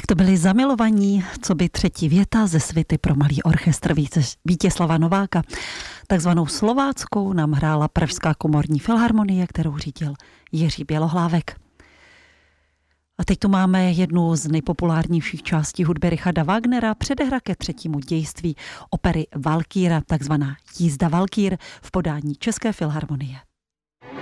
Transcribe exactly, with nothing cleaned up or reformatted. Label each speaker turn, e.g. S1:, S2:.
S1: To byli Zamilovaní, co by třetí věta ze svity pro malý orchestr Vítězslava Nováka. Takzvanou slováckou nám hrála Pražská komorní filharmonie, kterou řídil Jiří Bělohlávek. A teď tu máme jednu z nejpopulárnějších částí hudby Richarda Wagnera, předehra ke třetímu dějství opery Valkýra, takzvaná Jízda Valkýr v podání České filharmonie.